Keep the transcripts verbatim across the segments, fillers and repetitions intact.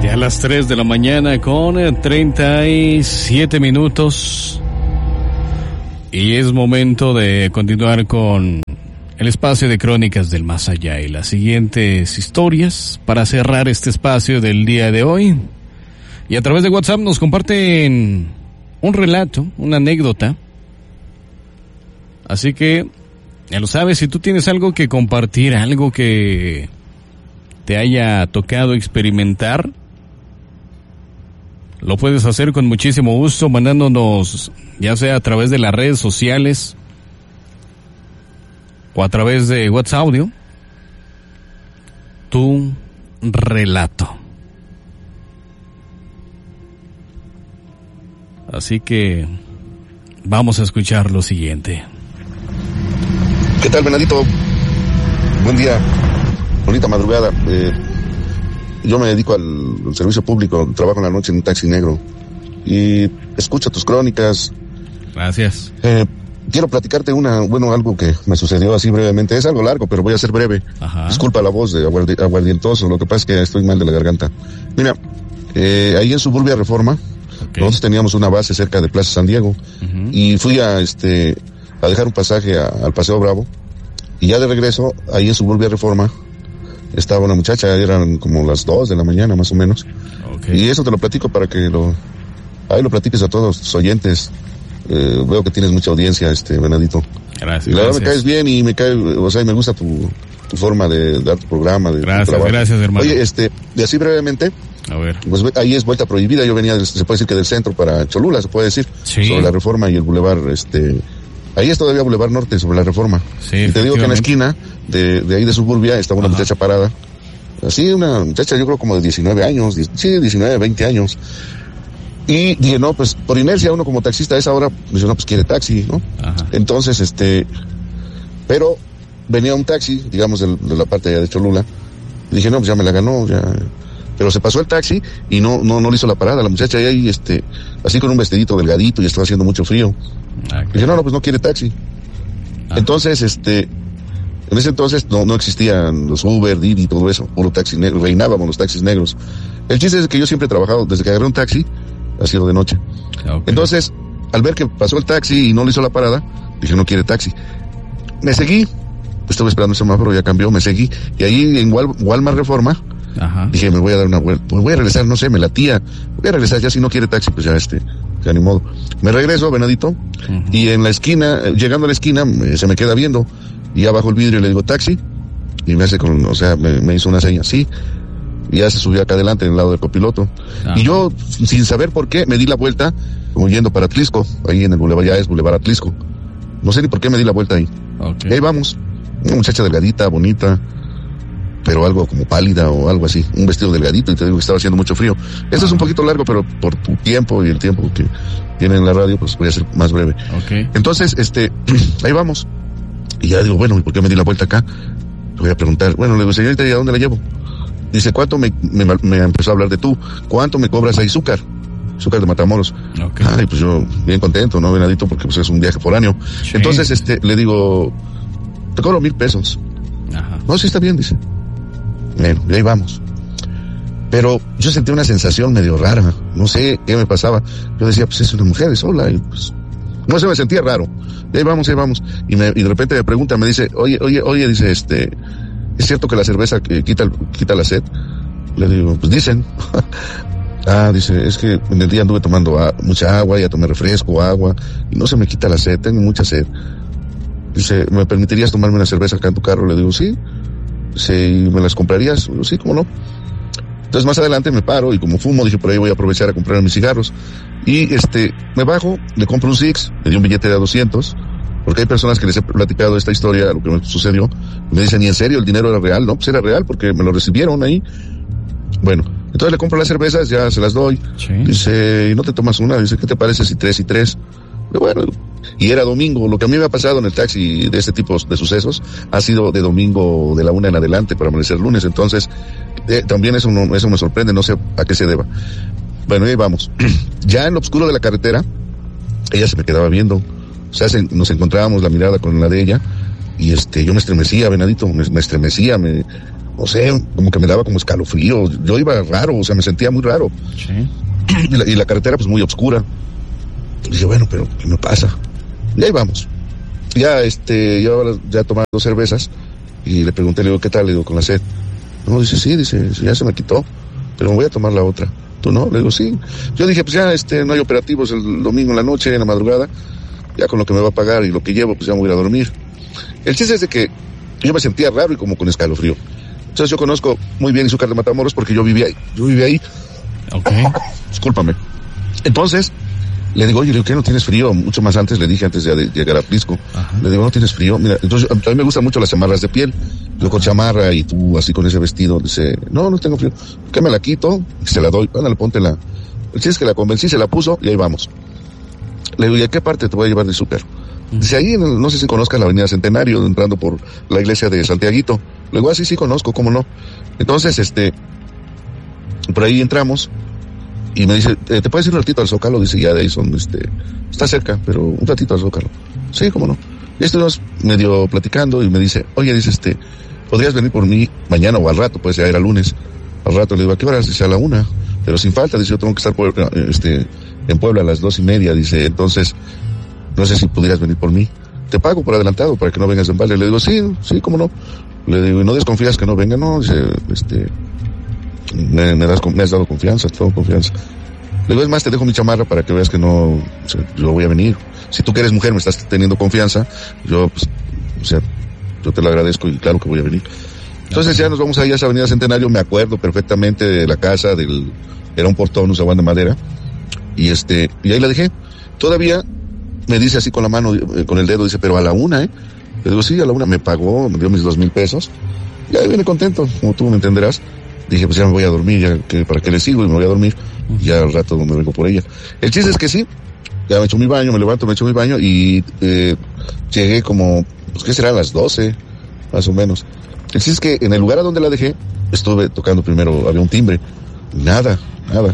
Ya a las tres de la mañana con treinta y siete minutos. Y es momento de continuar con el espacio de Crónicas del Más Allá y las siguientes historias para cerrar este espacio del día de hoy. Y a través de WhatsApp nos comparten un relato, una anécdota. Así que, ya lo sabes, si tú tienes algo que compartir, algo que te haya tocado experimentar, lo puedes hacer con muchísimo gusto mandándonos, ya sea a través de las redes sociales o a través de WhatsApp Audio, tu relato. Así que vamos a escuchar lo siguiente. ¿Qué tal, Venadito? Buen día, bonita madrugada. Eh, yo me dedico al, al servicio público, trabajo en la noche en un taxi negro y escucho tus crónicas. Gracias. Eh, quiero platicarte una, bueno, algo que me sucedió así brevemente. Es algo largo, pero voy a ser breve. Ajá. Disculpa la voz de aguardi- aguardientoso, lo que pasa es que estoy mal de la garganta. Mira, eh, ahí en Suburbia Reforma, okay, nosotros teníamos una base cerca de Plaza San Diego, uh-huh, y fui a este a dejar un pasaje a, al Paseo Bravo, y ya de regreso, ahí en Suburbia Reforma, estaba una muchacha, eran como las dos de la mañana más o menos, okay, y eso te lo platico para que lo, ahí lo platiques a todos tus oyentes. Eh, veo que tienes mucha audiencia, este, Venadito. Gracias. Y la verdad gracias. me caes bien y me cae, o sea, y me gusta tu, tu forma de dar tu programa, de gracias, tu trabajo. Gracias, hermano. Oye, este, y así brevemente, a ver, pues ahí es vuelta prohibida. Yo venía, se puede decir que del centro para Cholula, se puede decir, sí, sobre la Reforma y el Boulevard, este, ahí es todavía Boulevard Norte, sobre la Reforma. Sí, y te digo que en la esquina de, de ahí de Suburbia estaba una, ajá, muchacha parada, así una muchacha, yo creo como de diecinueve años, sí, diecinueve, veinte años. Y dije, no, pues por inercia uno como taxista a esa hora, dice, no, pues quiere taxi, ¿no? Ajá. Entonces, este, pero venía un taxi, digamos, de, de la parte allá de Cholula, y dije, no, pues ya me la ganó, ya. Pero se pasó el taxi y no, no, no le hizo la parada. La muchacha ahí, este, así con un vestidito delgadito y estaba haciendo mucho frío. Okay. Dije, no, no, pues no quiere taxi. Ajá. Entonces, este, en ese entonces no, no existían los Uber, Didi y todo eso, puro taxi negro, reinábamos los taxis negros. El chiste es que yo siempre he trabajado, desde que agarré un taxi, ha sido de noche. Okay. Entonces, al ver que pasó el taxi y no le hizo la parada, dije, no quiere taxi. Me seguí, estuve esperando el semáforo, ya cambió, me seguí, y ahí en Wal- Walmart Reforma, ajá, dije, me voy a dar una vuelta, pues voy a regresar, no sé, me latía, voy a regresar, ya si no quiere taxi, pues ya este, ya ni modo. Me regreso, Venadito, uh-huh, y en la esquina, llegando a la esquina, me, se me queda viendo, y abajo el vidrio y le digo, taxi, y me hace con, o sea, me, me hizo una seña, sí, y ya se subió acá adelante en el lado del copiloto. Ajá. Y yo, sin saber por qué, me di la vuelta, como yendo para Atlisco, ahí en el Boulevard, ya es Boulevard Atlisco. No sé ni por qué me di la vuelta ahí. Okay. Y ahí vamos, una muchacha delgadita, bonita, pero algo como pálida o algo así, un vestido delgadito, y te digo que estaba haciendo mucho frío. Esto Ajá. es un poquito largo, pero por tu tiempo y el tiempo que tiene en la radio, pues voy a ser más breve. Okay. Entonces, este, ahí vamos. Y ya digo, bueno, ¿y por qué me di la vuelta acá? Le voy a preguntar, bueno, le digo, señorita, ¿y a dónde la llevo? Dice, ¿cuánto me, me, me empezó a hablar de tú? ¿Cuánto me cobras ahí, azúcar? Azúcar de Matamoros. Okay. Ay, pues yo, bien contento, ¿no, Venadito? Porque pues es un viaje foráneo. Sí. Entonces, este, le digo, te cobro mil pesos. Ajá. No, sí está bien, dice. Bueno, y ahí vamos. Pero yo sentí una sensación medio rara. No sé qué me pasaba. Yo decía, pues es una mujer, es sola. Y pues, no sé, me sentía raro. Y ahí vamos, ahí vamos. Y, me, y de repente me pregunta, me dice, oye, oye, oye, dice, este, ¿es cierto que la cerveza que quita, quita la sed? Le digo, pues dicen. Ah, dice, es que en el día anduve tomando a, mucha agua, ya tomé refresco, agua, y no se me quita la sed, tengo mucha sed. Dice, ¿me permitirías tomarme una cerveza acá en tu carro? Le digo, sí. Dice, ¿y me las comprarías? Le digo, sí, ¿cómo no? Entonces más adelante me paro, y como fumo, dije, por ahí voy a aprovechar a comprar mis cigarros. Y este, me bajo, le compro un Six, me dio un billete de a doscientos, porque hay personas que les he platicado esta historia, lo que me sucedió, me dicen, ¿y en serio el dinero era real? No, pues era real, porque me lo recibieron ahí. Bueno, entonces le compro las cervezas, ya se las doy. Sí. Dice, ¿y no te tomas una? Dice, ¿qué te parece si tres y tres? Pero bueno, y era domingo. Lo que a mí me ha pasado en el taxi de este tipo de sucesos ha sido de domingo de la una en adelante para amanecer lunes. Entonces, eh, también eso, no, eso me sorprende, no sé a qué se deba. Bueno, ahí vamos. Ya en lo oscuro de la carretera, ella se me quedaba viendo. O sea, se, nos encontrábamos la mirada con la de ella, y este, yo me estremecía, Venadito, me, me estremecía, me, no sé, como que me daba como escalofrío. Yo iba raro, o sea, me sentía muy raro. Sí. Y la, y la carretera pues muy oscura. Y dije, bueno, pero ¿qué me pasa? Y ahí vamos. Ya, este, yo ya tomaba dos cervezas y le pregunté, le digo, ¿qué tal? Le digo, con la sed. No, dice, sí, dice, ya se me quitó, pero me voy a tomar la otra. ¿Tú no? Le digo, sí. Yo dije, pues ya, este, no hay operativos el domingo en la noche, en la madrugada. Ya con lo que me va a pagar y lo que llevo, pues ya me voy a ir a dormir. El chiste es de que yo me sentía raro y como con escalofrío. Entonces yo conozco muy bien Izúcar de Matamoros porque yo vivía ahí. Yo vivía ahí. Ok. Discúlpame. Entonces, le digo, oye, le digo, ¿qué no tienes frío? Mucho más antes le dije, antes de, de llegar a Pisco. Ajá. Le digo, ¿no tienes frío? Mira, entonces a mí me gustan mucho las chamarras de piel. Yo con chamarra y tú así con ese vestido. Dice, no, no tengo frío. ¿Qué me la quito? Y se la doy. Ándale, póntela. El chiste es que la convencí, se la puso y ahí vamos. Le digo, ¿y a qué parte te voy a llevar de Izúcar? Dice, ahí, no sé si conozcas la avenida Centenario, entrando por la iglesia de Santiaguito. Le digo, ah, sí, sí conozco, cómo no. Entonces, este, por ahí entramos y me dice, ¿te puedes ir un ratito al Zócalo? Dice, ya de ahí son, este, está cerca, pero un ratito al Zócalo. Sí, cómo no. Y estuvimos medio platicando y me dice, oye, dice, este, ¿podrías venir por mí mañana o al rato? Pues ya era lunes. Al rato le digo, ¿a qué horas? Dice, a la una. Pero sin falta, dice, yo tengo que estar por, este, en Puebla a las dos y media. Dice, entonces, no sé si pudieras venir por mí. Te pago por adelantado para que no vengas en balde. Le digo, sí, sí, cómo no. Le digo, ¿y no desconfías que no venga? No, dice, este, me, me, das, me has dado confianza, tengo confianza. Le digo, es más, te dejo mi chamarra para que veas que no, o sea, yo voy a venir. Si tú que eres mujer me estás teniendo confianza, yo, pues, o sea, yo te lo agradezco y claro que voy a venir. Entonces ya nos vamos ahí a esa avenida Centenario, me acuerdo perfectamente de la casa, del, era un portón, un zaguán de madera, y este, y ahí la dejé. Todavía me dice así con la mano, eh, con el dedo, dice, pero a la una, ¿eh? Le digo, sí, a la una, me pagó, me dio mis dos mil pesos, y ahí viene contento, como tú me entenderás. Dije, pues ya me voy a dormir, ya que para qué le sigo, y me voy a dormir, y ya al rato me vengo por ella. El chiste es que sí, ya me echo mi baño, me levanto, me echo mi baño, y eh, llegué como, pues qué será, a las doce, más o menos. El chiste es que en el lugar a donde la dejé, estuve tocando primero, había un timbre, nada, nada.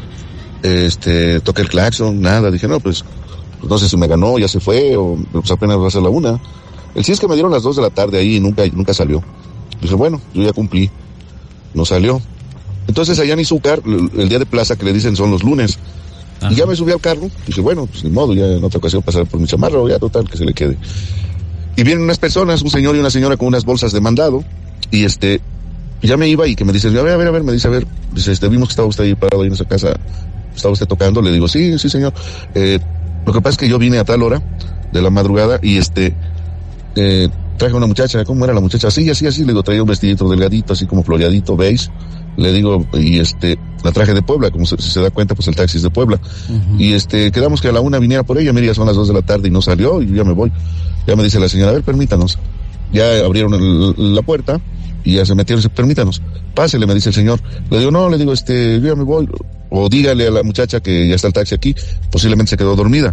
Este, toqué el claxon, nada, dije, no, pues, no sé si me ganó, ya se fue, o pues apenas va a ser la una. El chiste es que me dieron las dos de la tarde ahí y nunca, nunca salió. Dije, bueno, yo ya cumplí. No salió. Entonces allá en Izúcar, el día de plaza que le dicen son los lunes. Ajá. Y ya me subí al carro, dije, bueno, pues ni modo, ya en otra ocasión pasar por mi chamarra, o ya total, que se le quede. Y vienen unas personas, un señor y una señora con unas bolsas de mandado, y este, ya me iba y que me dice, a ver, a ver, a ver, me dice, a ver, dice, este, vimos que estaba usted ahí parado ahí en esa casa, estaba usted tocando, le digo, sí, sí señor, eh, lo que pasa es que yo vine a tal hora de la madrugada y este, eh, traje a una muchacha, ¿cómo era la muchacha? Así, así, así, le digo, traía un vestidito delgadito, así como floreadito, ¿veis? Le digo, y este, la traje de Puebla, como se, si se da cuenta, pues el taxi es de Puebla. Uh-huh. Y este, quedamos que a la una viniera por ella, mira, ya son las dos de la tarde y no salió, y yo ya me voy. Ya me dice la señora, a ver, permítanos. Ya abrieron el, la puerta, y ya se metieron, dice, permítanos, pásele, me dice el señor. Le digo, no, le digo, este, yo ya me voy. O dígale a la muchacha que ya está el taxi aquí, posiblemente se quedó dormida.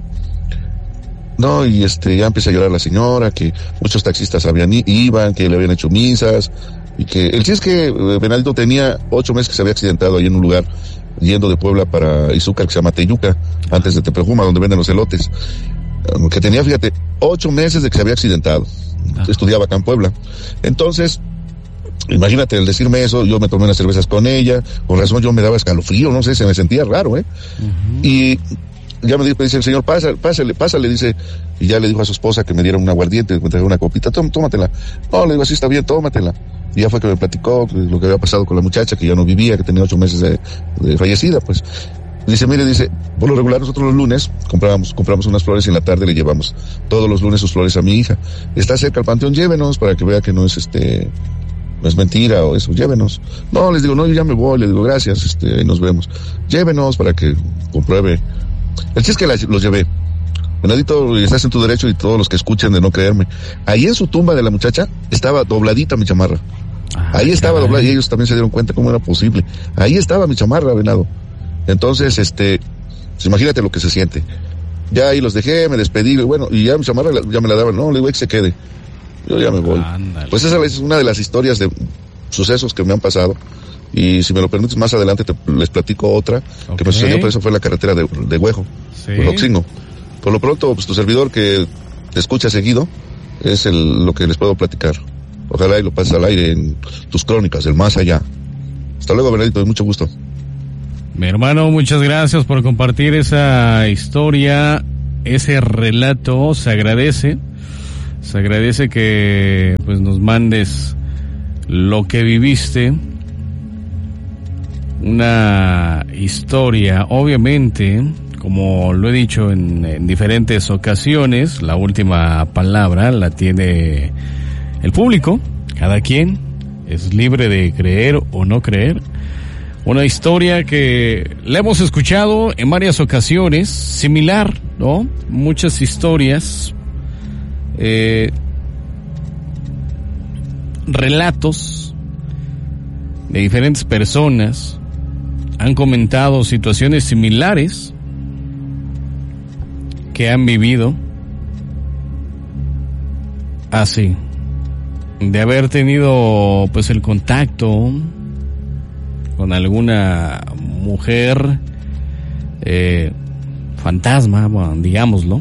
No, y este, ya empecé a llorar la señora, que muchos taxistas habían, iban, que le habían hecho misas, y que, el chiste es que eh, Benaldo tenía ocho meses que se había accidentado ahí en un lugar, yendo de Puebla para Izúcar, que se llama Teyuca, antes de Tepejuma, donde venden los elotes, um, que tenía, fíjate, ocho meses de que se había accidentado, ah. Estudiaba acá en Puebla. Entonces, imagínate el decirme eso, yo me tomé unas cervezas con ella, con razón yo me daba escalofrío, no sé, se me sentía raro, eh, uh-huh. Y ya me dice el señor, pásale, pásale, pásale, dice, y ya le dijo a su esposa que me diera un aguardiente, me trajo una copita, Tó, tómatela. No, le digo, así está bien, tómatela. Y ya fue que me platicó lo que había pasado con la muchacha, que ya no vivía, que tenía ocho meses de, de fallecida, pues. Dice, mire, dice, por lo regular nosotros los lunes comprábamos, compramos unas flores y en la tarde le llevamos todos los lunes sus flores a mi hija. Está cerca el panteón, llévenos para que vea que no es este, no es mentira o eso, llévenos. No, les digo, no, yo ya me voy, le digo, gracias, este, ahí nos vemos. Llévenos para que compruebe. El chiste es que la, los llevé. Benedito, estás en tu derecho y todos los que escuchen de no creerme. Ahí en su tumba de la muchacha estaba dobladita mi chamarra. Ah, ahí estaba caray. Doblada y ellos también se dieron cuenta cómo era posible. Ahí estaba mi chamarra, Venado. Entonces, este, pues imagínate lo que se siente. Ya ahí los dejé, me despedí, bueno, y ya mi chamarra ya me la daban. No, le digo que se quede. Yo ya me voy. Ándale. Pues esa es una de las historias de sucesos que me han pasado. Y si me lo permites, más adelante te, les platico otra, okay, que me sucedió, pero eso fue en la carretera de, de Huejo, ¿sí? Por Oxingo. Por lo pronto, pues tu servidor que te escucha seguido, es el, lo que les puedo platicar. Ojalá y lo pases al aire en tus crónicas del más allá. Hasta luego, Bernardito, mucho gusto. Mi hermano, muchas gracias por compartir esa historia, ese relato. Se agradece, se agradece que pues nos mandes lo que viviste. Una historia, obviamente, como lo he dicho en, en diferentes ocasiones, la última palabra la tiene el público. Cada quien es libre de creer o no creer. Una historia que la hemos escuchado en varias ocasiones, similar, ¿no? Muchas historias, eh, relatos de diferentes personas han comentado situaciones similares que han vivido así, de haber tenido pues el contacto con alguna mujer eh, fantasma, bueno, digámoslo,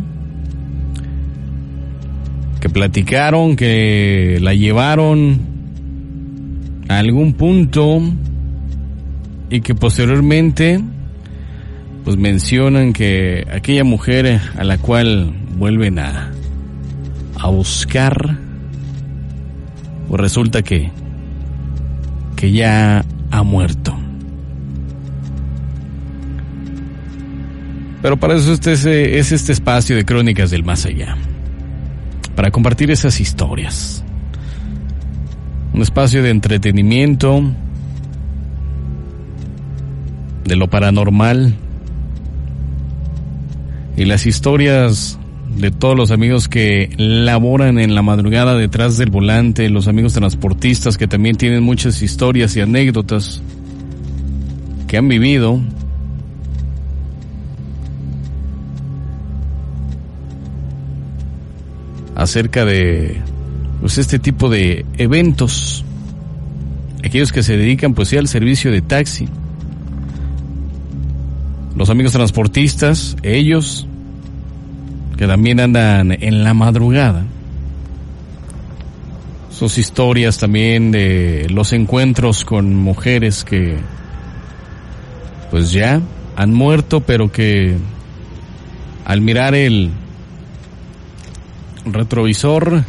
que platicaron, que la llevaron a algún punto y que posteriormente pues mencionan que aquella mujer a la cual vuelven a a buscar, pues resulta que que ya ha muerto. Pero para eso este es, es este espacio de Crónicas del Más Allá, para compartir esas historias, un espacio de entretenimiento, de lo paranormal y las historias de todos los amigos que laboran en la madrugada detrás del volante, los amigos transportistas que también tienen muchas historias y anécdotas que han vivido. Acerca de pues este tipo de eventos, aquellos que se dedican pues sí al servicio de taxi, los amigos transportistas, ellos que también andan en la madrugada, sus historias también de los encuentros con mujeres que pues ya han muerto, pero que al mirar el retrovisor,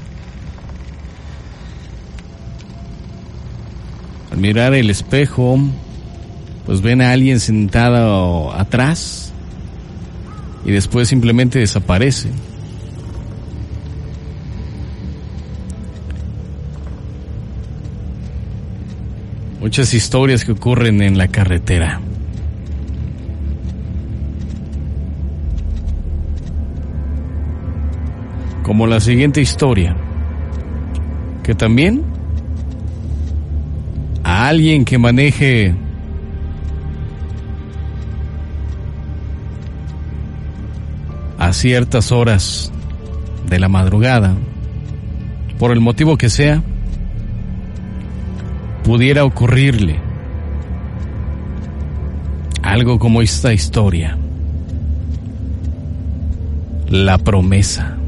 al mirar el espejo, pues ven a alguien sentado atrás y después simplemente desaparece. Muchas historias que ocurren en la carretera. Como la siguiente historia, que también a alguien que maneje a ciertas horas de la madrugada, por el motivo que sea, pudiera ocurrirle algo como esta historia, la promesa.